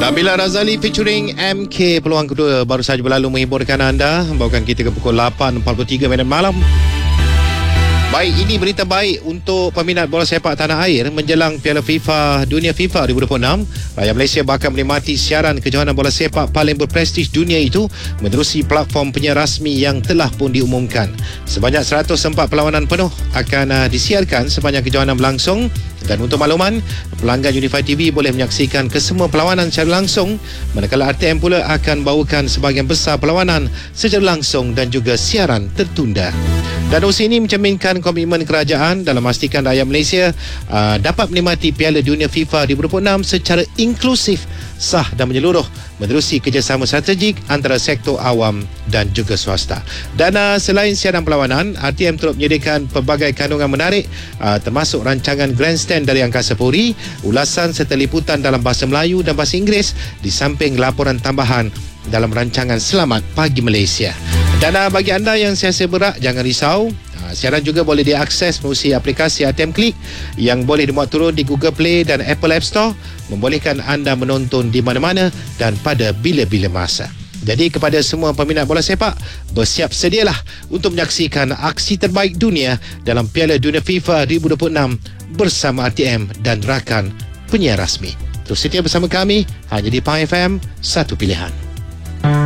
Nabila Razali featuring MK peluang kedua baru saja berlalu menghiburkan anda, membawakan kita ke pukul 8.43 malam. Baik, ini berita baik untuk peminat bola sepak tanah air menjelang Piala FIFA Dunia FIFA 2026. Rakyat Malaysia bakal menikmati siaran kejohanan bola sepak paling berprestij dunia itu menerusi platform penyiar rasmi yang telah pun diumumkan. Sebanyak 104 perlawanan penuh akan disiarkan sepanjang kejohanan berlangsung. Dan untuk makluman, pelanggan Unify TV boleh menyaksikan kesemua perlawanan secara langsung, manakala RTM pula akan bawakan sebahagian besar perlawanan secara langsung dan juga siaran tertunda. Dan usaha ini mencerminkan komitmen kerajaan dalam memastikan rakyat Malaysia dapat menikmati Piala Dunia FIFA 2026 secara inklusif, sah dan menyeluruh menerusi kerjasama strategik antara sektor awam dan juga swasta. Dan selain siaran perlawanan, RTM turut menyediakan pelbagai kandungan menarik termasuk rancangan Grandstand dari Angkasa Puri, ulasan serta liputan dalam bahasa Melayu dan bahasa Inggeris, di samping laporan tambahan dalam rancangan Selamat Pagi Malaysia. Dan bagi anda yang siasa berat, jangan risau. Siaran juga boleh diakses melalui aplikasi RTM Click yang boleh dimuat turun di Google Play dan Apple App Store, membolehkan anda menonton di mana-mana dan pada bila-bila masa. Jadi kepada semua peminat bola sepak, bersiap sedialah untuk menyaksikan aksi terbaik dunia dalam Piala Dunia FIFA 2026 bersama RTM dan rakan penyiar rasmi. Terus setia bersama kami hanya di Pang FM, satu pilihan.